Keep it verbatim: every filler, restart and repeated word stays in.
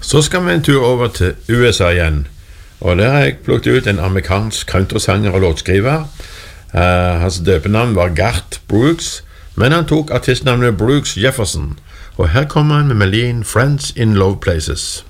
Så skal vi en tur over til U S A igjen, og der har jeg plukket ut en amerikansk countrysanger og låtskriver. Uh, hans døpenavn var Garth Brooks, men han tok artistnavnet Brooks Jefferson, og her kommer han med melodien Friends in Low Places.